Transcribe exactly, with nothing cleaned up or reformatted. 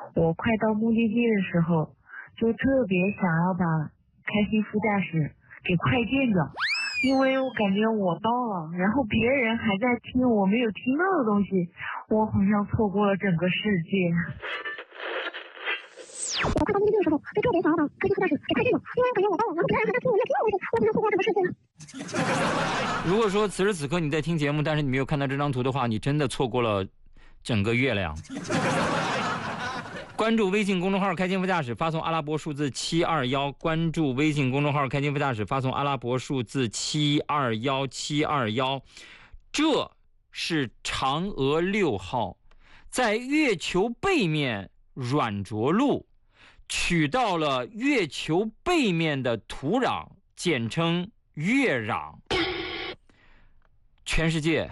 我快到目的地的时候，就特别想要把开心副驾驶给快电掉，因为我感觉我到了，然后别人还在听我没有听到的东西，我好像错过了整个世界。 我快到目的地的时候，就特别想要把开心副驾驶给快电掉，因为我感觉我到了，然后别人还在听我没有听到的东西，我好像错过了整个世界了。 如果说此时此刻你在听节目，但是你没有看到这张图的话，你真的错过了整个月亮。关注微信公众号开心副驾驶，发送阿拉伯数字七二一，关注微信公众号开心副驾驶，发送阿拉伯数字七二一七二一。这是嫦娥六号在月球背面软着陆，取到了月球背面的土壤，简称月壤。全世界